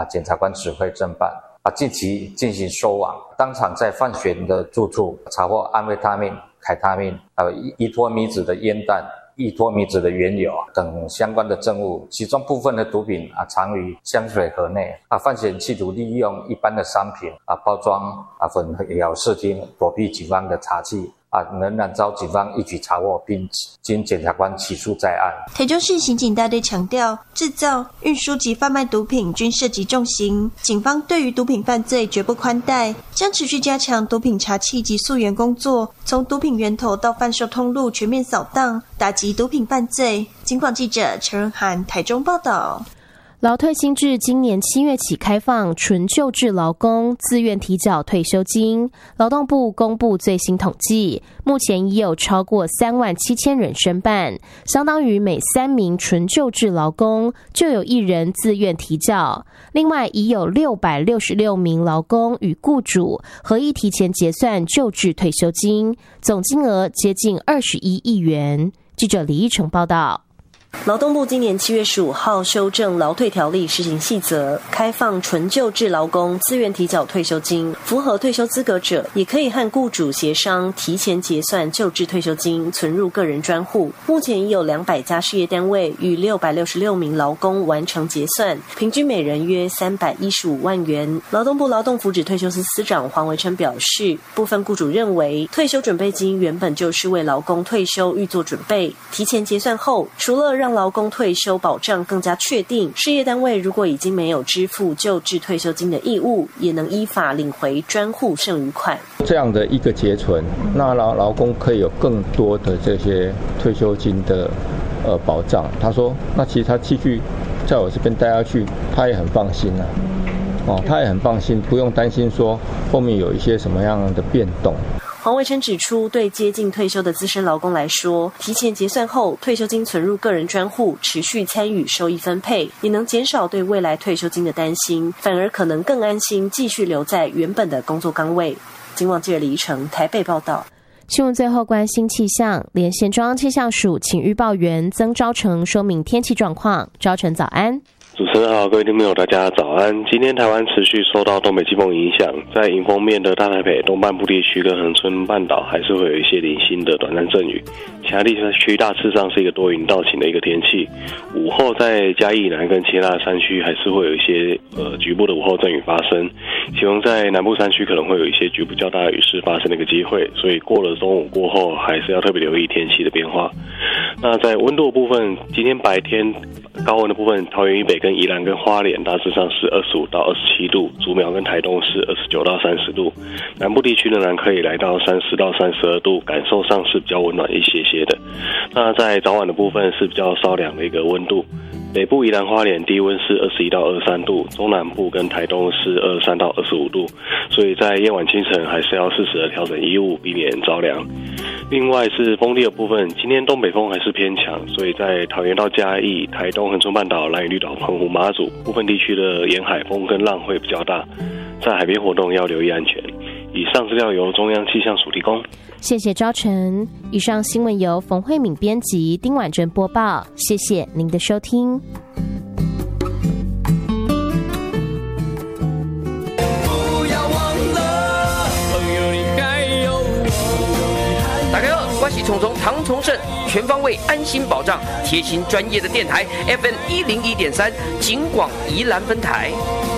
检察官指挥侦办近期进行收网，当场在范玄的住处查获安非他命、凯他命，还有依托米酯的烟弹、依托米酯的原油等相关的证物，其中部分的毒品藏于香水盒内。范玄企图利用一般的商品包装混淆视听，躲避警方的查缉。仍然遭警方一举查获，并经检察官起诉在案。 台中市刑警大队强调，制造、运输及贩卖毒品均涉及重刑，警方对于毒品犯罪绝不宽待，将持续加强毒品查缉及溯源工作，从毒品源头到贩售通路全面扫荡，打击毒品犯罪。警广记者陈润涵台中报道。 劳退新制今年7月起开放纯就制劳工自愿提缴退休金。劳动部公布最新统计，目前已有超过37000人申办，相当于每3名纯就制劳工就有1人自愿提缴。另外，已有666名劳工与雇主合意提前结算就制退休金，总金额接近21亿元。记者李义成报道。 劳动部今年7月15号修正劳退条例施行细则，开放纯就制劳工自愿提缴退休金，符合退休资格者也可以和雇主协商提前结算就制退休金，存入个人专户。目前已有200家事业单位与666名劳工完成结算，平均每人约315万元。劳动部劳动福祉退休司司长黄维琛表示，部分雇主认为退休准备金原本就是为劳工退休预做准备，提前结算后，除了让劳工退休保障更加确定，事业单位如果已经没有支付就制退休金的义务，也能依法领回专户剩余款。 这样的一个结存，那劳工可以有更多的这些退休金的保障。他说，那其实他继续在我这边待下去，他也很放心他也很放心，不用担心说后面有一些什么样的变动。 黄维琛指出，对接近退休的资深劳工来说，提前结算后，退休金存入个人专户，持续参与收益分配，也能减少对未来退休金的担心，反而可能更安心继续留在原本的工作岗位。警广记者李怡成台北报道。 新闻最后关心气象，连线中央气象署请预报员曾昭成说明天气状况。昭成早安。 主持人好，各位听众朋友大家早安。今天台湾持续受到东北季风影响，在迎风面的大台北东半部地区跟恒春半岛还是会有一些零星的短暂阵雨，其他地区大致上是一个多云到晴的一个天气。午后在嘉义南跟其他山区还是会有一些局部的午后阵雨发生，其中在南部山区可能会有一些局部较大的雨势发生的一个机会，所以过了中午过后还是要特别留意天气的变化。那在温度的部分，今天白天高温的部分，桃园以北跟宜兰跟花莲大致上是25到27度，竹苗跟台东是29到30度，南部地区仍然可以来到30到32度，感受上是比较温暖一些些的。那在早晚的部分是比较稍凉的一个温度，北部宜兰花莲低温是21到23度，中南部跟台东是23到25度，所以在夜晚清晨还是要适时的调整衣物，避免着凉。另外是风力的部分，今天东北风还是偏强，所以在桃园到嘉义、台东、恒春半岛、兰屿、绿岛、澎湖、马祖部分地区的沿海风跟浪会比较大，在海边活动要留意安全。以上资料由中央气象署提供。 谢谢昭成。以上新闻由冯慧敏编辑，丁婉珍播报。谢谢您的收听。 关系重重，唐崇盛，全方位安心保障，贴心专业的电台 FM101.3，警广宜兰分台。